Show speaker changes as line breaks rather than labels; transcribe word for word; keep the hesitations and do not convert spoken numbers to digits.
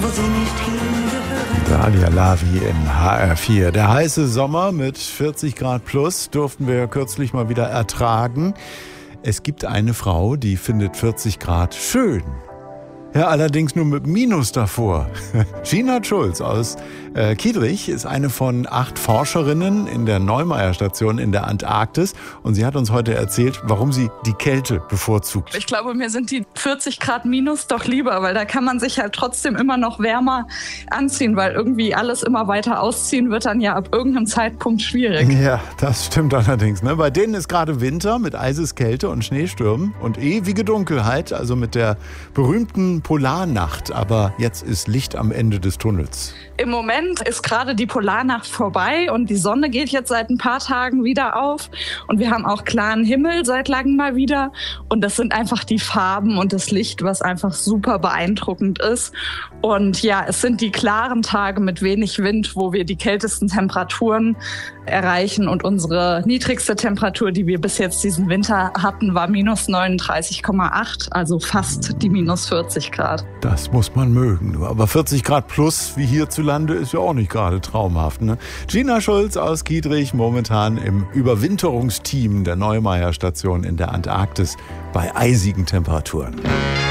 sie nicht hingehören.
Dalia Lavi in H R vier. Der heiße Sommer mit vierzig Grad plus durften wir kürzlich mal wieder ertragen. Es gibt eine Frau, die findet vierzig Grad schön. Ja, allerdings nur mit Minus davor. Gina Schulz aus äh, Kiedrich ist eine von acht Forscherinnen in der Neumeier-Station in der Antarktis. Und sie hat uns heute erzählt, warum sie die Kälte bevorzugt.
Ich glaube, mir sind die vierzig Grad Minus doch lieber, weil da kann man sich halt trotzdem immer noch wärmer anziehen, weil irgendwie alles immer weiter ausziehen wird dann ja ab irgendeinem Zeitpunkt schwierig.
Ja, das stimmt allerdings. Ne? Bei denen ist gerade Winter mit Eiseskälte und Schneestürmen und ewige Dunkelheit, also mit der berühmten Polarnacht, aber jetzt ist Licht am Ende des Tunnels.
Im Moment ist gerade die Polarnacht vorbei und die Sonne geht jetzt seit ein paar Tagen wieder auf und wir haben auch klaren Himmel seit langem mal wieder und das sind einfach die Farben und das Licht, was einfach super beeindruckend ist. Und ja, es sind die klaren Tage mit wenig Wind, wo wir die kältesten Temperaturen erreichen und unsere niedrigste Temperatur, die wir bis jetzt diesen Winter hatten, war minus neununddreißig Komma acht, also fast die minus vierzig Grad.
Das muss man mögen. Aber vierzig Grad plus wie hierzulande ist ja auch nicht gerade traumhaft. Ne? Gina Schulz aus Kiedrich, momentan im Überwinterungsteam der Neumeier-Station in der Antarktis bei eisigen Temperaturen.